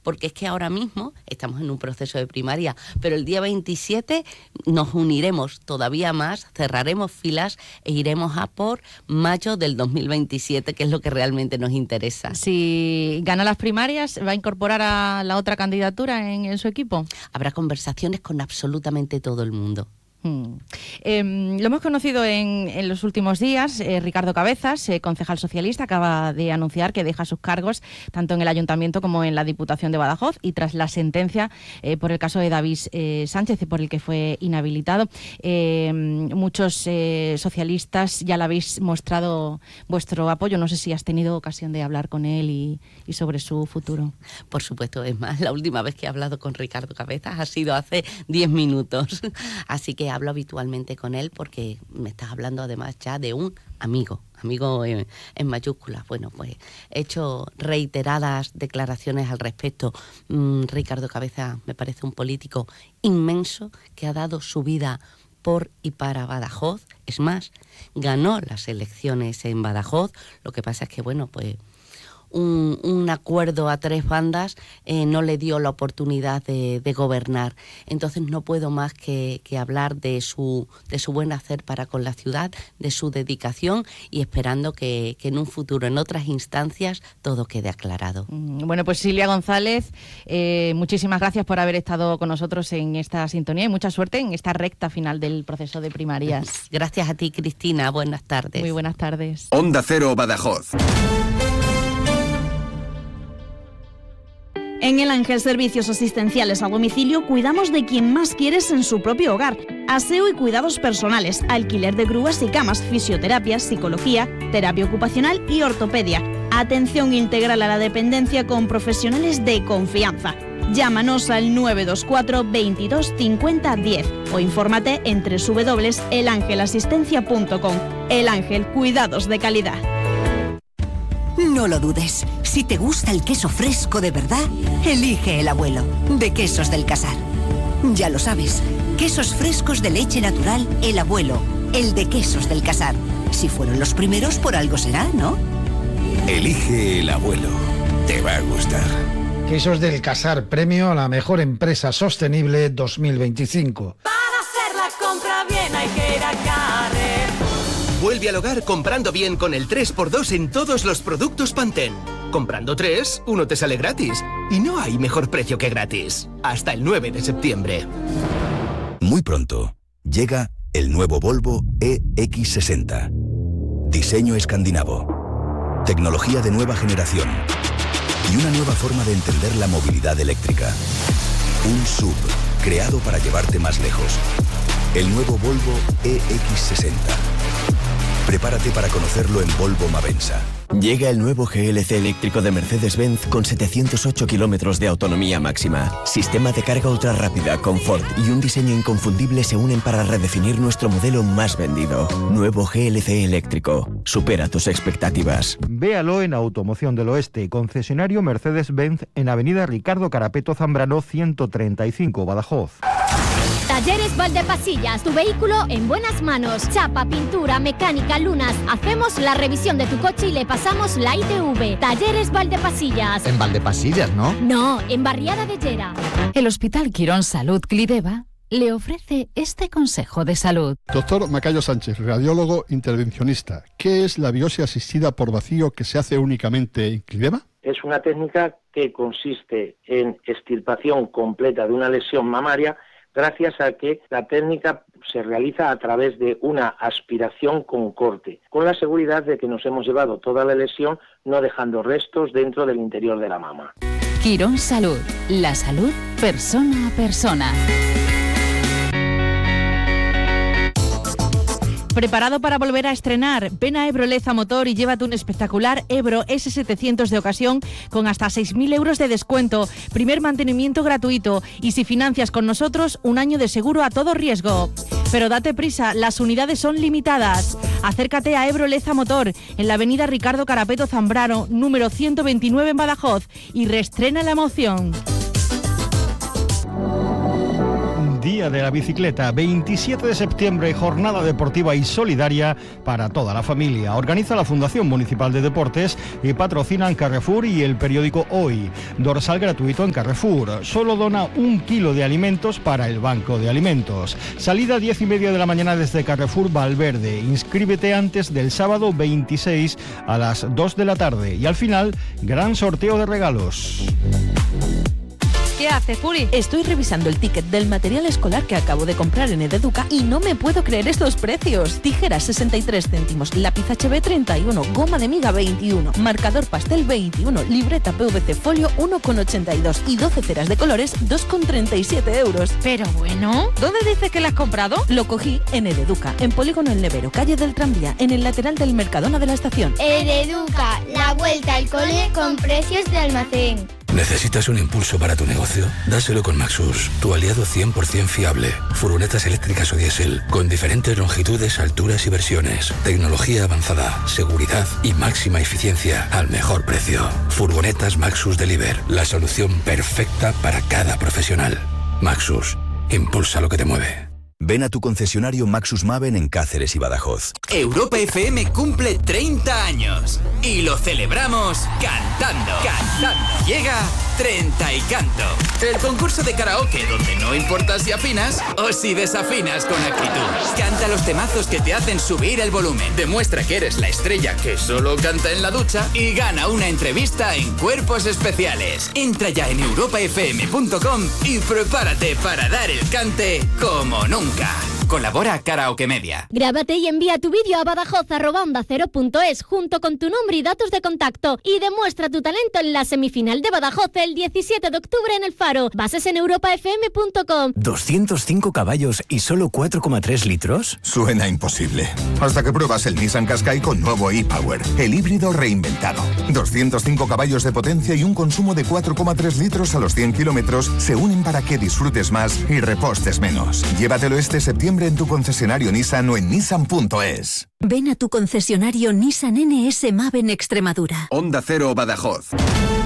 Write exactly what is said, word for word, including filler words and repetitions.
porque es que ahora mismo estamos en un proceso de primaria, pero el día veintisiete nos uniremos todavía más, cerraremos filas e iremos a por mayo del dos mil veintisiete, que es lo que realmente nos interesa. Si gana las primarias, ¿va a incorporar a la otra candidatura en, en su equipo? Habrá conversaciones con absolutamente todo el mundo. Hmm. Eh, lo hemos conocido en, en los últimos días. eh, Ricardo Cabezas, eh, concejal socialista, acaba de anunciar que deja sus cargos tanto en el Ayuntamiento como en la Diputación de Badajoz, y tras la sentencia eh, por el caso de David eh, Sánchez, por el que fue inhabilitado. Eh, muchos eh, socialistas ya le habéis mostrado vuestro apoyo. No sé si has tenido ocasión de hablar con él y, y sobre su futuro. Por supuesto, es más, la última vez que he hablado con Ricardo Cabezas ha sido hace diez minutos, así que hablo habitualmente con él porque me estás hablando además ya de un amigo, amigo en, en mayúsculas. Bueno, pues he hecho reiteradas declaraciones al respecto. Mm, Ricardo Cabezas me parece un político inmenso que ha dado su vida por y para Badajoz. Es más, ganó las elecciones en Badajoz. Lo que pasa es que, bueno, pues Un, un acuerdo a tres bandas eh, no le dio la oportunidad de, de gobernar. Entonces no puedo más que, que hablar de su, de su buen hacer para con la ciudad, de su dedicación, y esperando que, que en un futuro, en otras instancias, todo quede aclarado. Bueno, pues Silvia González, eh, muchísimas gracias por haber estado con nosotros en esta sintonía y mucha suerte en esta recta final del proceso de primarias. Gracias a ti, Cristina. Buenas tardes. Muy buenas tardes. Onda Cero Badajoz. En El Ángel Servicios Asistenciales a Domicilio cuidamos de quien más quieres en su propio hogar. Aseo y cuidados personales, alquiler de grúas y camas, fisioterapia, psicología, terapia ocupacional y ortopedia. Atención integral a la dependencia con profesionales de confianza. Llámanos al nueve dos cuatro veintidós cincuenta diez o infórmate en doble u doble u doble u punto el ángel asistencia punto com. El Ángel, cuidados de calidad. No lo dudes. Si te gusta el queso fresco de verdad, elige El Abuelo, de Quesos del Casar. Ya lo sabes, quesos frescos de leche natural El Abuelo, el de Quesos del Casar. Si fueron los primeros, por algo será, ¿no? Elige El Abuelo. Te va a gustar. Quesos del Casar, premio a la mejor empresa sostenible dos mil veinticinco. Para hacer la compra bien hay que ir a Carrer. Vuelve al hogar comprando bien con el tres por dos en todos los productos Pantene. Comprando tres, uno te sale gratis. Y no hay mejor precio que gratis. Hasta el nueve de septiembre. Muy pronto llega el nuevo Volvo E X sesenta. Diseño escandinavo. Tecnología de nueva generación. Y una nueva forma de entender la movilidad eléctrica. Un S U V creado para llevarte más lejos. El nuevo Volvo E X sesenta. Prepárate para conocerlo en Volvo Mavensa. Llega el nuevo G L C eléctrico de Mercedes-Benz con setecientos ocho kilómetros de autonomía máxima. Sistema de carga ultra rápida, confort y un diseño inconfundible se unen para redefinir nuestro modelo más vendido. Nuevo G L C eléctrico. Supera tus expectativas. Véalo en Automoción del Oeste, concesionario Mercedes-Benz en Avenida Ricardo Carapeto Zambrano ciento treinta y cinco, Badajoz. Talleres Valdepasillas, tu vehículo en buenas manos. Chapa, pintura, mecánica, lunas. Hacemos la revisión de tu coche y le pasamos la I T V. Talleres Valdepasillas. En Valdepasillas, ¿no? No, en Barriada de Llera. El Hospital Quirón Salud Clideva le ofrece este consejo de salud. Doctor Macayo Sánchez, radiólogo intervencionista. ¿Qué es la biopsia asistida por vacío que se hace únicamente en Clideva? Es una técnica que consiste en extirpación completa de una lesión mamaria, gracias a que la técnica se realiza a través de una aspiración con corte, con la seguridad de que nos hemos llevado toda la lesión, no dejando restos dentro del interior de la mama. Quirón Salud, la salud persona a persona. ¿Preparado para volver a estrenar? Ven a Ebro Leza Motor y llévate un espectacular Ebro ese setecientos de ocasión con hasta seis mil euros de descuento, primer mantenimiento gratuito y si financias con nosotros, un año de seguro a todo riesgo. Pero date prisa, las unidades son limitadas. Acércate a Ebro Leza Motor en la avenida Ricardo Carapeto Zambrano, número ciento veintinueve en Badajoz y reestrena la emoción. Día de la Bicicleta, veintisiete de septiembre, jornada deportiva y solidaria para toda la familia. Organiza la Fundación Municipal de Deportes y patrocinan Carrefour y el periódico Hoy. Dorsal gratuito en Carrefour. Solo dona un kilo de alimentos para el Banco de Alimentos. Salida diez y media de la mañana desde Carrefour Valverde. Inscríbete antes del sábado veintiséis a las dos de la tarde. Y al final, gran sorteo de regalos. ¿Qué haces, Puri? Estoy revisando el ticket del material escolar que acabo de comprar en Ededuca y no me puedo creer estos precios. Tijeras sesenta y tres céntimos, lápiz H B treinta y uno, goma de miga veintiuno, marcador pastel veintiuno, libreta P V C folio uno con ochenta y dos y doce ceras de colores dos con treinta y siete euros. Pero bueno, ¿dónde dices que lo has comprado? Lo cogí en Ededuca, en Polígono El Nevero, calle del Tranvía, en el lateral del Mercadona de la estación. Ededuca, la vuelta al cole con precios de almacén. ¿Necesitas un impulso para tu negocio? Dáselo con Maxus, tu aliado cien por ciento fiable. Furgonetas eléctricas o diésel, con diferentes longitudes, alturas y versiones. Tecnología avanzada, seguridad y máxima eficiencia al mejor precio. Furgonetas Maxus Deliver, la solución perfecta para cada profesional. Maxus, impulsa lo que te mueve. Ven a tu concesionario Maxus Maven en Cáceres y Badajoz. Europa F M cumple treinta años y lo celebramos cantando. Cantando. Llega Treinta y Canto, el concurso de karaoke donde no importa si afinas o si desafinas con actitud. Canta los temazos que te hacen subir el volumen. Demuestra que eres la estrella que solo canta en la ducha y gana una entrevista en Cuerpos Especiales. Entra ya en europa f m punto com y prepárate para dar el cante como nunca. Colabora Karaoke Media. Grábate y envía tu vídeo a badajoz arroba onda cero punto es junto con tu nombre y datos de contacto y demuestra tu talento en la semifinal de Badajoz el diecisiete de octubre en El Faro. Bases en europa f m punto com. ¿doscientos cinco caballos y solo cuatro coma tres litros? Suena imposible. Hasta que pruebas el Nissan Qashqai con nuevo e-Power, el híbrido reinventado. doscientos cinco caballos de potencia y un consumo de cuatro coma tres litros a los cien kilómetros se unen para que disfrutes más y repostes menos. Llévatelo este septiembre en tu concesionario Nissan o en nissan punto es. Ven a tu concesionario Nissan N S Maven Extremadura. Onda Cero Badajoz.